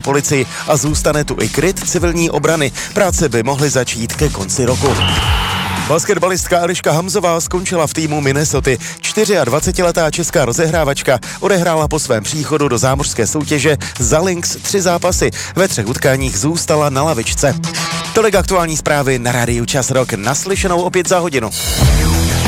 policii a zůstane tu i kryt civilní obrany. Práce by mohly začít ke konci roku. Basketbalistka Eliška Hamzová skončila v týmu Minnesoty. 24letá česká rozehrávačka odehrála po svém příchodu do zámořské soutěže za Lynx 3 zápasy. Ve 3 utkáních zůstala na lavičce. Tolik aktuální zprávy na rádiu Čas Rock. Naslyšenou opět za hodinu.